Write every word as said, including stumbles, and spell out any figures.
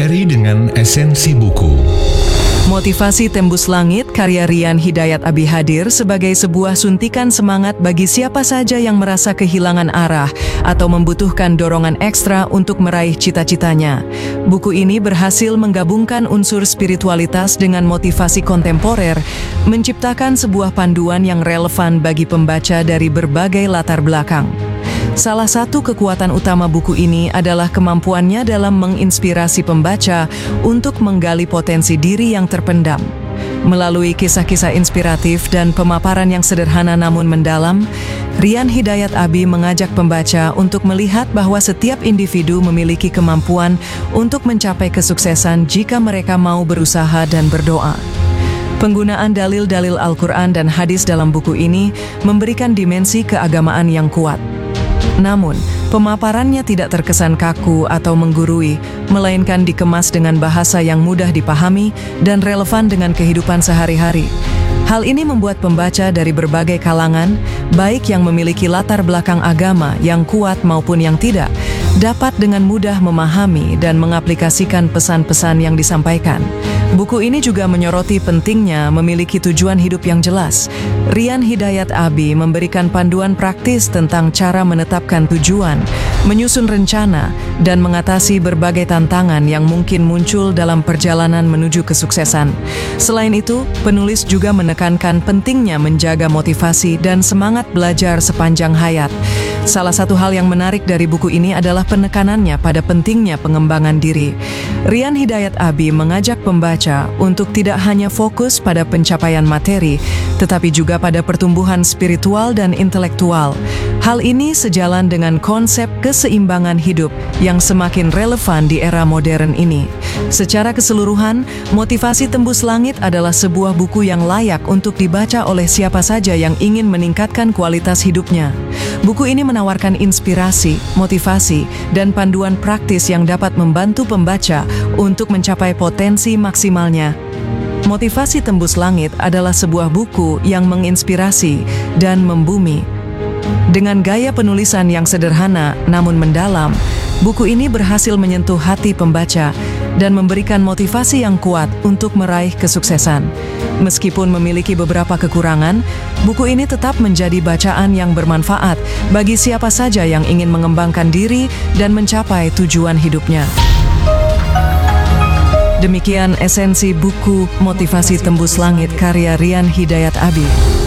Mengajari dengan esensi buku. Motivasi Tembus Langit karya Rian Hidayat Abi hadir sebagai sebuah suntikan semangat bagi siapa saja yang merasa kehilangan arah atau membutuhkan dorongan ekstra untuk meraih cita-citanya. Buku ini berhasil menggabungkan unsur spiritualitas dengan motivasi kontemporer, menciptakan sebuah panduan yang relevan bagi pembaca dari berbagai latar belakang. Salah satu kekuatan utama buku ini adalah kemampuannya dalam menginspirasi pembaca untuk menggali potensi diri yang terpendam. Melalui kisah-kisah inspiratif dan pemaparan yang sederhana namun mendalam, Rian Hidayat Abi mengajak pembaca untuk melihat bahwa setiap individu memiliki kemampuan untuk mencapai kesuksesan jika mereka mau berusaha dan berdoa. Penggunaan dalil-dalil Al-Quran dan hadis dalam buku ini memberikan dimensi keagamaan yang kuat. Namun, pemaparannya tidak terkesan kaku atau menggurui, melainkan dikemas dengan bahasa yang mudah dipahami dan relevan dengan kehidupan sehari-hari. Hal ini membuat pembaca dari berbagai kalangan, baik yang memiliki latar belakang agama yang kuat maupun yang tidak, dapat dengan mudah memahami dan mengaplikasikan pesan-pesan yang disampaikan. Buku ini juga menyoroti pentingnya memiliki tujuan hidup yang jelas. Rian Hidayat Abi memberikan panduan praktis tentang cara menetapkan tujuan, menyusun rencana, dan mengatasi berbagai tantangan yang mungkin muncul dalam perjalanan menuju kesuksesan. Selain itu, penulis juga menekankan pentingnya menjaga motivasi dan semangat belajar sepanjang hayat. Salah satu hal yang menarik dari buku ini adalah penekanannya pada pentingnya pengembangan diri. Rian Hidayat Abi mengajak pembaca untuk tidak hanya fokus pada pencapaian materi, tetapi juga pada pertumbuhan spiritual dan intelektual. Hal ini sejalan dengan konsep keseimbangan hidup yang semakin relevan di era modern ini. Secara keseluruhan, Motivasi Tembus Langit adalah sebuah buku yang layak untuk dibaca oleh siapa saja yang ingin meningkatkan kualitas hidupnya. Buku ini menawarkan inspirasi, motivasi, dan panduan praktis yang dapat membantu pembaca untuk mencapai potensi maksimalnya. Motivasi Tembus Langit adalah sebuah buku yang menginspirasi dan membumi. Dengan gaya penulisan yang sederhana namun mendalam, buku ini berhasil menyentuh hati pembaca dan memberikan motivasi yang kuat untuk meraih kesuksesan. Meskipun memiliki beberapa kekurangan, buku ini tetap menjadi bacaan yang bermanfaat bagi siapa saja yang ingin mengembangkan diri dan mencapai tujuan hidupnya. Demikian esensi buku Motivasi Tembus Langit karya Rian Hidayat Abi.